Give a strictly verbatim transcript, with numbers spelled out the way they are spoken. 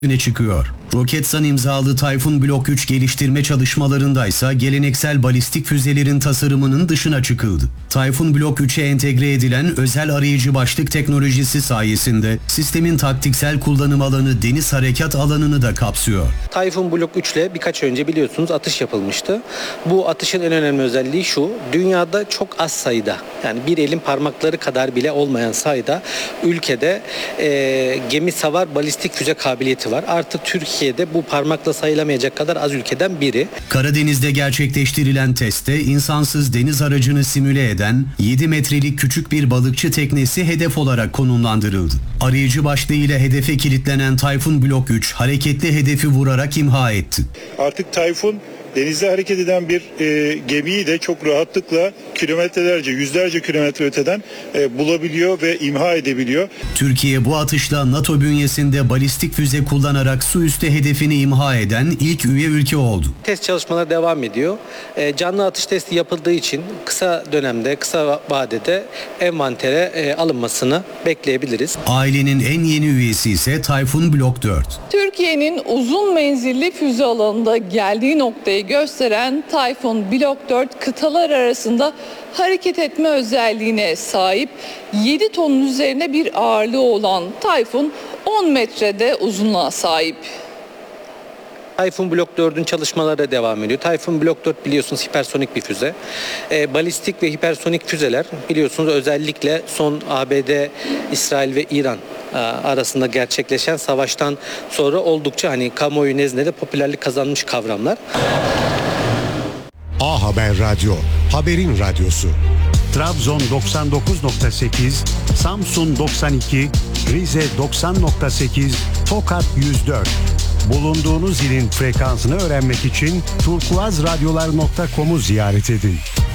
öne çıkıyor. Roketsan imzalı Tayfun Blok üç geliştirme çalışmalarındaysa geleneksel balistik füzelerin tasarımının dışına çıkıldı. Tayfun Blok üçe entegre edilen özel arayıcı başlık teknolojisi sayesinde sistemin taktiksel kullanım alanı deniz harekat alanını da kapsıyor. Tayfun Blok üç ile birkaç önce biliyorsunuz atış yapılmıştı. Bu atışın en önemli özelliği şu: dünyada çok az sayıda, yani bir elin parmakları kadar bile olmayan sayıda ülkede e, gemi savar balistik füze kabiliyeti var. Artık Türkiye'de bu parmakla sayılamayacak kadar az ülkeden biri. Karadeniz'de gerçekleştirilen testte insansız deniz aracını simüle eden yedi metrelik küçük bir balıkçı teknesi hedef olarak konumlandırıldı. Arayıcı başlığıyla hedefe kilitlenen Tayfun Blok üç hareketli hedefi vurarak imha etti. Artık Tayfun denizde hareket eden bir e, gemiyi de çok rahatlıkla kilometrelerce, yüzlerce kilometre öteden e, bulabiliyor ve imha edebiliyor. Türkiye bu atışla NATO bünyesinde balistik füze kullanarak su üstü hedefini imha eden ilk üye ülke oldu. Test çalışmaları devam ediyor. E, canlı atış testi yapıldığı için kısa dönemde, kısa vadede envantere e, alınmasını bekleyebiliriz. Ailenin en yeni üyesi ise Tayfun Blok dört. Türkiye'nin uzun menzilli füze alanında geldiği noktayı gösteren Tayfun Blok dört kıtalar arasında hareket etme özelliğine sahip. yedi tonun üzerine bir ağırlığı olan Tayfun on metrede uzunluğa sahip. Tayfun Blok dördün çalışmaları da devam ediyor. Tayfun Blok dört biliyorsunuz hipersonik bir füze. E, balistik ve hipersonik füzeler biliyorsunuz özellikle son A B D, İsrail ve İran e, arasında gerçekleşen savaştan sonra oldukça hani kamuoyu nezdinde popülerlik kazanmış kavramlar. A Haber Radyo, haberin radyosu. Trabzon doksan dokuz nokta sekiz, Samsun doksan iki, Rize doksan nokta sekiz, Tokat yüz dört. Bulunduğunuz ilin frekansını öğrenmek için turkuazradyolar nokta com'u ziyaret edin.